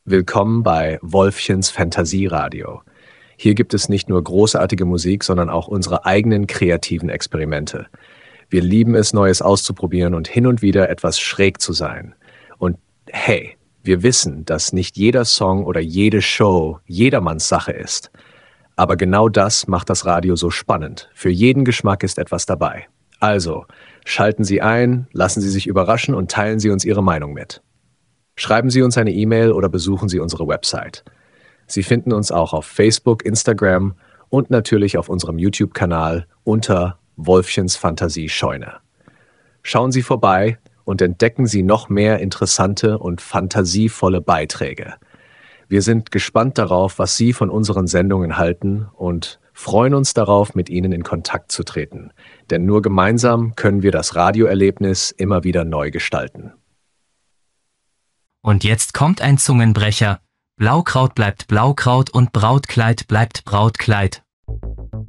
Willkommen bei Wolfchens Fantasieradio. Hier gibt es nicht nur großartige Musik, sondern auch unsere eigenen kreativen Experimente. Wir lieben es, Neues auszuprobieren und hin und wieder etwas schräg zu sein. Und hey, wir wissen, dass nicht jeder Song oder jede Show jedermanns Sache ist. Aber genau das macht das Radio so spannend. Für jeden Geschmack ist etwas dabei. Also, schalten Sie ein, lassen Sie sich überraschen und teilen Sie uns Ihre Meinung mit. Schreiben Sie uns eine E-Mail oder besuchen Sie unsere Website. Sie finden uns auch auf Facebook, Instagram und natürlich auf unserem YouTube-Kanal unter Wolfchens Fantasiescheune. Schauen Sie vorbei und entdecken Sie noch mehr interessante und fantasievolle Beiträge. Wir sind gespannt darauf, was Sie von unseren Sendungen halten und freuen uns darauf, mit Ihnen in Kontakt zu treten. Denn nur gemeinsam können wir das Radioerlebnis immer wieder neu gestalten. Und jetzt kommt ein Zungenbrecher. Blaukraut bleibt Blaukraut und Brautkleid bleibt Brautkleid.